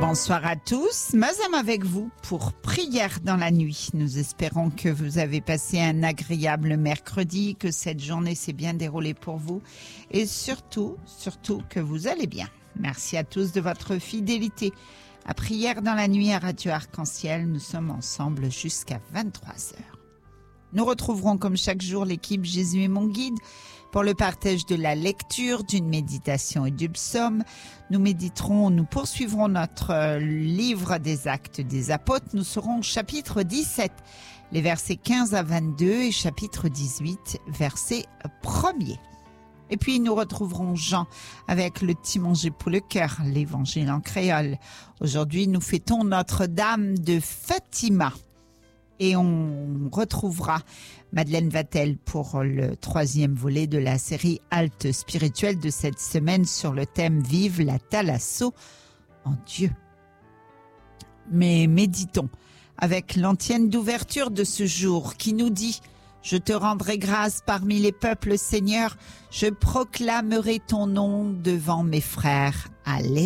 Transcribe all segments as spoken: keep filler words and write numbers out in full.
bonsoir à tous. Mazam avec vous pour Prière dans la nuit. Nous espérons que vous avez passé un agréable mercredi, que cette journée s'est bien déroulée pour vous et surtout, surtout que vous allez bien. Merci à tous de votre fidélité. À Prière dans la nuit à Radio Arc-en-Ciel, nous sommes ensemble jusqu'à vingt-trois heures. Nous retrouverons comme chaque jour l'équipe Jésus est mon guide pour le partage de la lecture, d'une méditation et du psaume. Nous méditerons, nous poursuivrons notre livre des Actes des Apôtres. Nous serons au chapitre dix-sept, les versets quinze à vingt-deux et chapitre dix-huit, verset premier. Et puis nous retrouverons Jean avec le petit manger pour le cœur, l'évangile en créole. Aujourd'hui, nous fêtons Notre-Dame de Fatima. Et on retrouvera Madeleine Vatel pour le troisième volet de la série Halte spirituelle de cette semaine sur le thème Vive la Thalasso en Dieu. Mais méditons avec l'antienne d'ouverture de ce jour qui nous dit « Je te rendrai grâce parmi les peuples, Seigneur, je proclamerai ton nom devant mes frères. Alléluia ».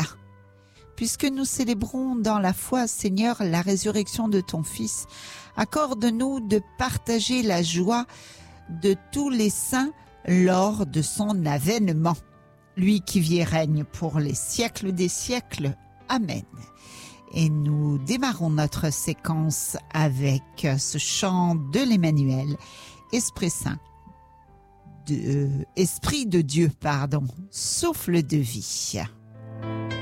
Puisque nous célébrons dans la foi, Seigneur, la résurrection de ton Fils, accorde-nous de partager la joie de tous les saints lors de son avènement. Lui qui vit et règne pour les siècles des siècles. Amen. Et nous démarrons notre séquence avec ce chant de l'Emmanuel, Esprit Saint, de, euh, Esprit de Dieu, pardon, souffle de vie.